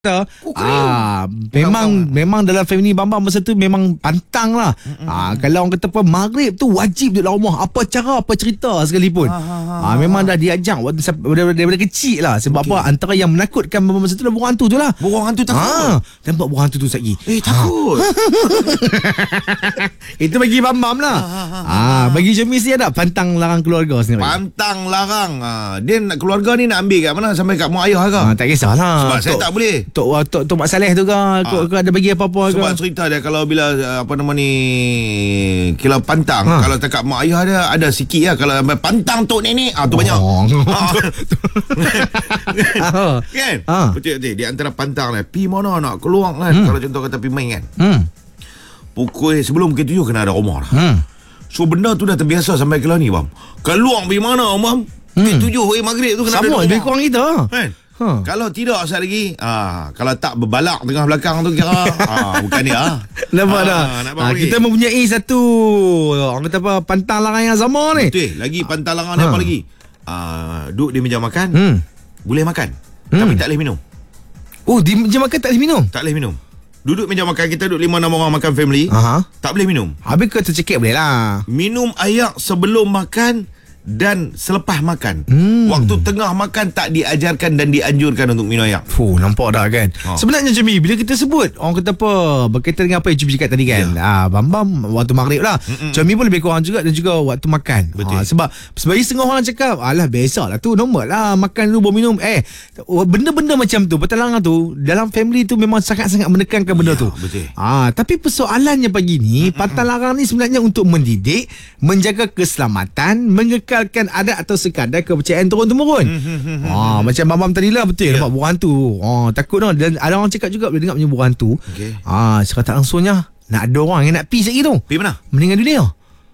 Memang dalam family Bambang masa tu memang pantang lah. Kalau orang kata apa, maghrib tu wajib duduk dalam rumah, apa cara apa cerita sekalipun. Memang dah diajak waktu daripada kecil lah. Sebab apa, antara yang menakutkan Bambang masa tu adalah burung hantu tu lah. Burung hantu takut. Nampak burung hantu tu lagi. Takut. Itu bagi Bambam lah. Bagi Syumi mesti ada pantang larang keluarga sendiri. Pantang larang. Dia nak keluarga ni nak ambil kat mana, sampai kat mak ayah ke? Tak kisahlah. Sebab saya tak boleh. Tok Mak Saleh tu ke ada bagi apa-apa ke? Sebab cerita dia, kalau bila kalau pantang, kalau dekat mak ayah dia ada sikit lah. Kalau pantang tok nenek, tu banyak. Kan? Betul-betul. Di antara pantang ni, pi mana nak keluar kan? Kalau contoh kata pi main kan, pukul sebelum pukul 7 kena ada rumah dah. So benda tu dah terbiasa sampai ke ni, bang. Keluar pergi mana, bang? Pukul 7 maghrib tu kena ada rumah. Sama lebih kurang kita kan? Kalau tidak asal lagi, kalau tak berbalak tengah belakang tu kira bukan dia. Nampak tak? Kita mempunyai satu, orang kata apa, pantang larang yang sama ni. Betul. Lagi pantang larang ni apa lagi? Duduk di meja makan, boleh makan, tapi tak boleh minum. Oh, di meja makan tak boleh minum? Tak boleh minum. Duduk meja makan, kita duduk 5-6 orang makan family, tak boleh minum. Habis kau tercekik boleh lah. Minum air sebelum makan dan selepas makan. Waktu tengah makan tak diajarkan dan dianjurkan untuk minum air. Nampak dah kan. Sebenarnya Jemi, bila kita sebut, orang kata apa, berkaitan dengan apa yang Jemi cakap tadi kan, Bambam waktu maghrib lah, Jemi pun lebih kurang juga, dan juga waktu makan. Sebab sebagai setengah orang cakap, alah biasalah tu, normal lah makan dulu baru minum. Benda-benda macam tu, pertalangan tu dalam family tu memang sangat-sangat menekankan benda tu. Betul. Tapi persoalannya pagi ni, pantang larang ni sebenarnya untuk mendidik, menjaga keselamatan, mengekalkan adat atau sekadar kepercayaan turun-temurun. Macam Bambam tadi lah, betul. Nampak burung hantu, takut tau. Dan ada orang cakap juga, bila dengar punya burung hantu, secara tak langsungnya nak ada orang yang nak pergi sekali tu. Pergi mana? Meninggal dunia.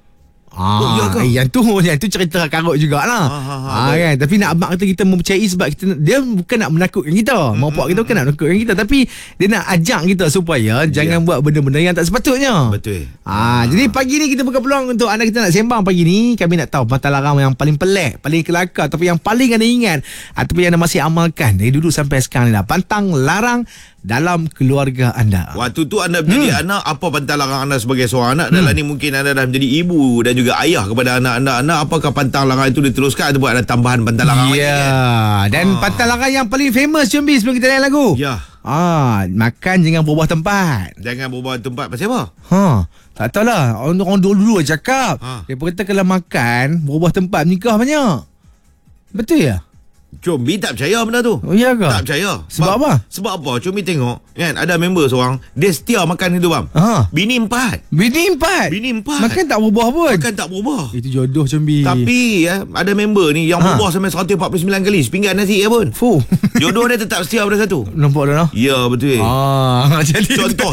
Yang tu cerita karut jugalah. Kan. Tapi nak abang kata kita mempercayai, sebab dia bukan nak menakutkan kita. Mampak kita bukan nak menakutkan kita, tapi dia nak ajak kita supaya jangan buat benda-benda yang tak sepatutnya. Betul. Jadi pagi ni kita buka peluang untuk anda, kita nak sembang pagi ni. Kami nak tahu pantang larang yang paling pelik, paling kelakar, ataupun yang paling anda ingat, ataupun yang anda masih amalkan dari dulu sampai sekarang ni lah. Pantang larang dalam keluarga anda. Waktu tu anda menjadi anak, apa pantang larang anda sebagai seorang anak? Dalam ni mungkin anda dah menjadi ibu dan juga ayah kepada anak anda. Apakah pantang larang itu diteruskan ataupun ada tambahan pantang larang lagi? Dan pantang larang yang paling famous, Jumbi, sebelum kita layan lagu. Makan jangan berubah tempat. Jangan berubah tempat. Pasal apa? Tak tahulah. Orang dulu cakap, dia kata kalau makan berubah tempat, nikah banyak. Betul ya? Combi tak percaya benda tu. Ya ke? Tak percaya. Sebab apa? Sebab apa? Combi tengok kan, ada member seorang, dia setia makan itu, bang. Bini 4. Makan tak berubah pun. Makan tak berubah. Itu jodoh, Combi. Tapi ada member ni yang berubah sampai 149 kali sepinggan nasi ya pun. Jodoh dia tetap setia pada satu. Nampak dah lah. Ya, betul. Jadi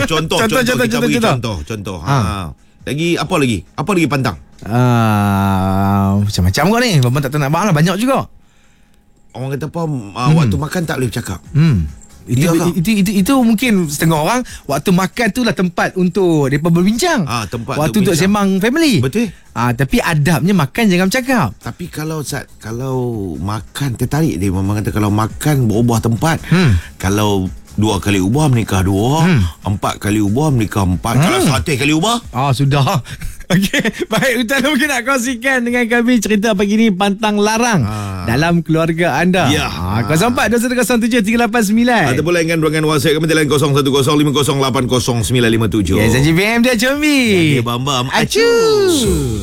Contoh. Lagi apa lagi? Apa lagi pantang? Macam-macam kau ni. Bambang tak tahu nak bahang lah. Banyak juga. Orang kata apa, waktu makan tak boleh bercakap. Itu mungkin setengah orang, waktu makan tu lah tempat untuk mereka berbincang. Tempat waktu untuk sembang family. Betul. Tapi adabnya makan jangan bercakap. Tapi kalau makan tertarik dia, memang kata kalau makan berubah tempat. Kalau 2 kali ubah menikah 2, 4 kali ubah menikah 4, kalau 100 kali ubah sudah. Okey, baik, Ustaz mungkin nak kongsikan dengan kami cerita pagi ni pantang larang dalam keluarga anda. 0421073889. Ataupun lainkan ruangan WhatsApp kami di line 0105080957. Yes, GPM dia Combi. Dia Bambam. Acu.